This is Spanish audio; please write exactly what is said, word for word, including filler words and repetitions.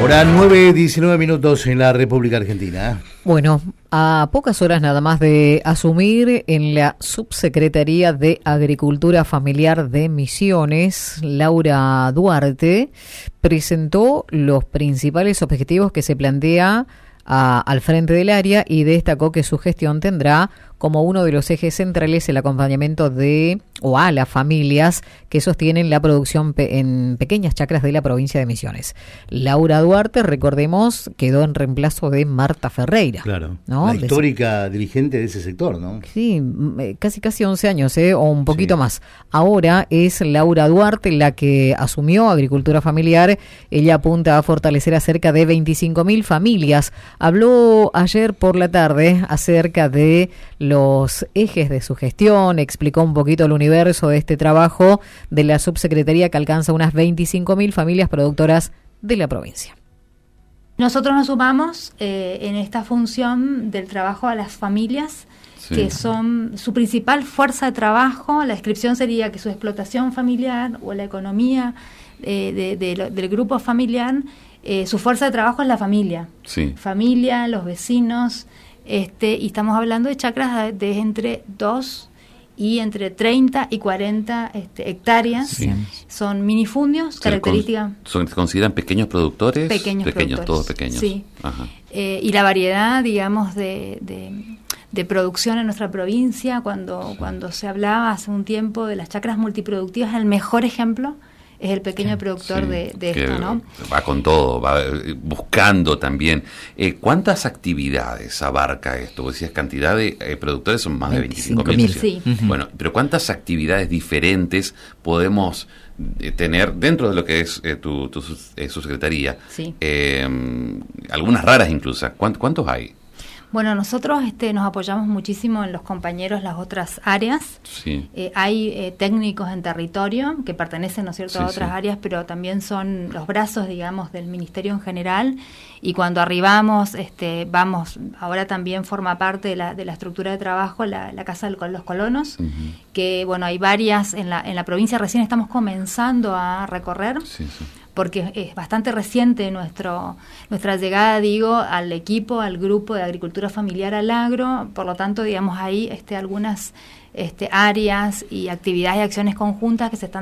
Hora nueve, diecinueve minutos en la República Argentina. Bueno, a pocas horas nada más de asumir en la Subsecretaría de Agricultura Familiar de Misiones, Laura Duarte presentó los principales objetivos que se plantea a, al frente del área y destacó que su gestión tendrá como uno de los ejes centrales el acompañamiento de o a las familias que sostienen la producción pe- en pequeñas chacras de la provincia de Misiones. Laura Duarte, recordemos, quedó en reemplazo de Marta Ferreira. Claro, ¿no? la histórica de... dirigente de ese sector, ¿no? Sí, casi casi once años, ¿eh? O un poquito sí. más. Ahora es Laura Duarte la que asumió Agricultura Familiar. Ella apunta a fortalecer a cerca de veinticinco mil familias. Habló ayer por la tarde acerca de los ejes de su gestión, explicó un poquito el universo de este trabajo de la subsecretaría que alcanza unas veinticinco mil familias productoras de la provincia. Nosotros nos sumamos eh, en esta función del trabajo a las familias, sí. que son su principal fuerza de trabajo. La descripción sería que su explotación familiar o la economía eh, de, de, de, del grupo familiar, eh, su fuerza de trabajo es la familia. Sí. Familia, los vecinos. Este, y estamos hablando de chacras de, de entre dos y entre treinta y cuarenta este, hectáreas. Sí. Son minifundios, o sea, características. Con, ¿Se consideran pequeños productores? Pequeños, pequeños productores. Todos pequeños. Sí. Ajá. Eh, y la variedad, digamos, de, de, de producción en nuestra provincia, cuando, sí. cuando se hablaba hace un tiempo de las chacras multiproductivas, el mejor ejemplo es el pequeño productor sí, de, de esto, ¿no? Va con todo, va buscando también. Eh, ¿Cuántas actividades abarca esto? Vos decías cantidad de eh, productores, son más de veinticinco mil. Sí. Uh-huh. Bueno, pero ¿cuántas actividades diferentes podemos eh, tener dentro de lo que es eh, tu, tu eh, subsecretaría? Sí. Eh, algunas raras incluso. ¿Cuántos, cuántos hay? Bueno, nosotros este, nos apoyamos muchísimo en los compañeros, las otras áreas. Sí. Eh, hay eh, técnicos en territorio que pertenecen, ¿no es cierto?, sí, a otras sí. áreas, pero también son los brazos, digamos, del ministerio en general. Y cuando arribamos, este, vamos, ahora también forma parte de la, de la estructura de trabajo la, la Casa de los Colonos, uh-huh. que, bueno, hay varias en la, en la provincia, recién estamos comenzando a recorrer. Sí, sí. Porque es bastante reciente nuestro nuestra llegada, digo, al equipo, al grupo de agricultura familiar al agro, por lo tanto, digamos, hay este, algunas este, áreas y actividades y acciones conjuntas que se están